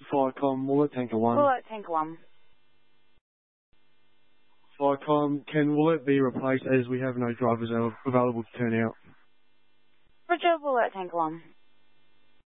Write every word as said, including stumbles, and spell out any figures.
Flycom, Woolert Tanker one. Woolert Tanker one. Flycom, can Woolert be replaced as we have no drivers available to turn out? Roger, Woolert Tanker one.